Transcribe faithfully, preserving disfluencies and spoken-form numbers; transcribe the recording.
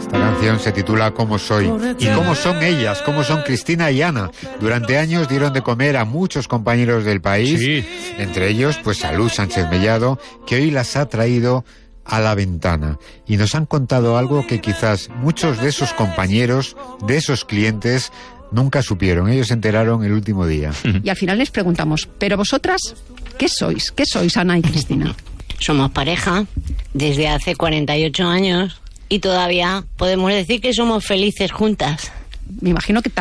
Esta canción se titula ¿Cómo soy? ¿Y cómo son ellas? ¿Cómo son Cristina y Ana? Durante años dieron de comer a muchos compañeros del país, Sí. entre ellos pues Salud Sánchez Mellado, que hoy las ha traído a la ventana. Y nos han contado algo que quizás muchos de esos compañeros, de esos clientes, nunca supieron. Ellos se enteraron el último día. Y al final les preguntamos, ¿pero vosotras qué sois? ¿Qué sois, Ana y Cristina? Somos pareja desde hace cuarenta y ocho años y todavía podemos decir que somos felices juntas. Me imagino que